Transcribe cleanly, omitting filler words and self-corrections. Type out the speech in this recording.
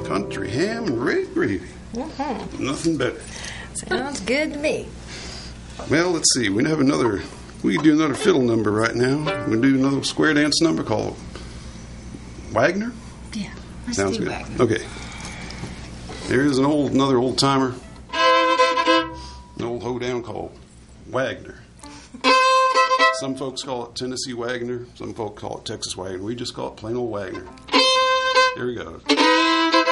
country ham and red gravy. Mm-hmm. Nothing better. Sounds good to me. Well, let's see. We can do another fiddle number right now. We can do another square dance number called Wagner. Yeah. Let's Sounds do good. Wagner. Okay. There is another old timer. An old hoedown called Wagner. Some folks call it Tennessee Wagner. Some folks call it Texas Wagner. We just call it plain old Wagner. Here we go.